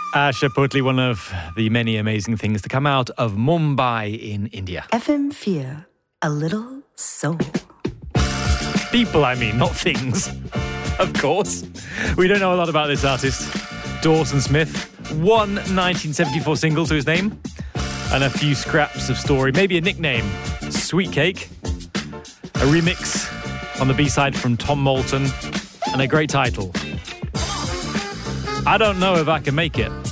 Asha Putli, one of the many amazing things to come out of Mumbai in India. FM4, a little soul. People, I mean, not things. Of course. We don't know a lot about this artist. Dawson Smith, one 1974 single to his name, and a few scraps of story, maybe a nickname, Sweet Cake, a remix on the B-side from Tom Moulton, and a great title, I Don't Know If I Can Make It.